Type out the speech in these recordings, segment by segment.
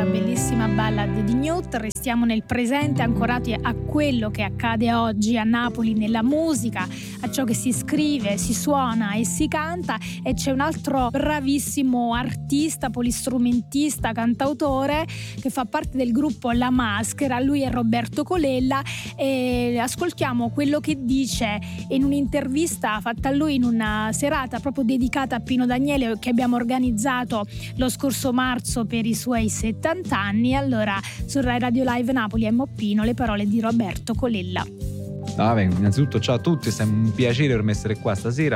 questa bellissima ballad di Newt. Restiamo nel presente, ancorati a quello che accade oggi a Napoli nella musica, a ciò che si scrive, si suona e si canta. E c'è un altro bravissimo artista, polistrumentista, cantautore che fa parte del gruppo La Maschera. Lui è Roberto Colella e ascoltiamo quello che dice in un'intervista fatta a lui in una serata proprio dedicata a Pino Daniele che abbiamo organizzato lo scorso marzo per i suoi 70 anni. Allora, su Rai Radio Live Napoli Pino, le parole di Roberto Colella. Vabbè, innanzitutto ciao a tutti, è un piacere per me essere qua stasera.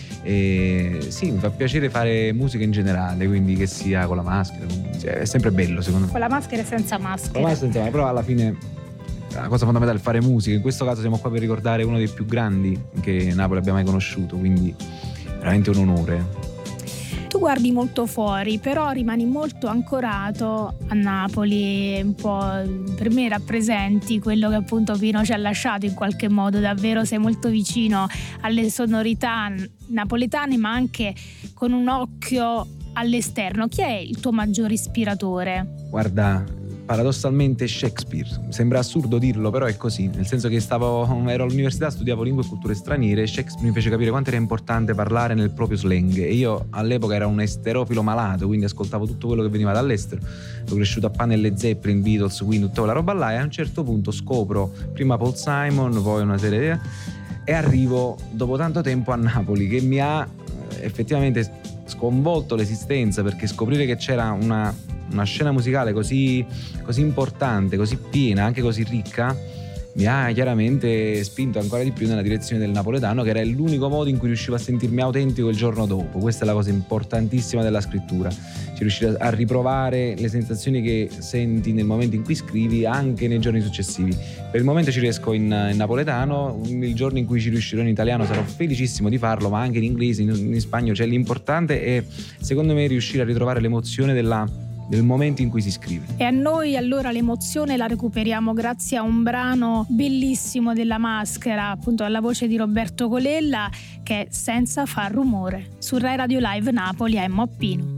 E sì, mi fa piacere fare musica in generale, quindi che sia con la maschera, cioè, è sempre bello secondo me. Con la maschera e senza maschera. Con la maschera senza, però alla fine la cosa fondamentale è fare musica. In questo caso siamo qua per ricordare uno dei più grandi che Napoli abbia mai conosciuto, quindi veramente un onore. Tu guardi molto fuori, però rimani molto ancorato a Napoli, un po' per me rappresenti quello che appunto Pino ci ha lasciato in qualche modo. Davvero sei molto vicino alle sonorità napoletane, ma anche con un occhio all'esterno. Chi è il tuo maggiore ispiratore? Guarda, paradossalmente Shakespeare. Sembra assurdo dirlo, però è così, nel senso che ero all'università, studiavo lingue e culture straniere e Shakespeare mi fece capire quanto era importante parlare nel proprio slang, e io all'epoca ero un esterofilo malato, quindi ascoltavo tutto quello che veniva dall'estero. Ero cresciuto a pane e Zeppelin, Beatles, quindi tutta quella roba là, e a un certo punto scopro prima Paul Simon, poi una serie e arrivo dopo tanto tempo a Napoli, che mi ha effettivamente sconvolto l'esistenza, perché scoprire che c'era una scena musicale così importante, così piena, anche così ricca, mi ha chiaramente spinto ancora di più nella direzione del napoletano, che era l'unico modo in cui riuscivo a sentirmi autentico il giorno dopo. Questa è la cosa importantissima della scrittura, riuscire a riprovare le sensazioni che senti nel momento in cui scrivi anche nei giorni successivi. Per il momento ci riesco in napoletano, il giorno in cui ci riuscirò in italiano sarò felicissimo di farlo, ma anche in inglese, in spagnolo. Cioè l'importante è, secondo me, riuscire a ritrovare l'emozione del momento in cui si scrive. E a noi allora l'emozione la recuperiamo grazie a un brano bellissimo della Maschera, appunto alla voce di Roberto Colella, che è Senza far rumore, su Rai Radio Live Napoli Pino.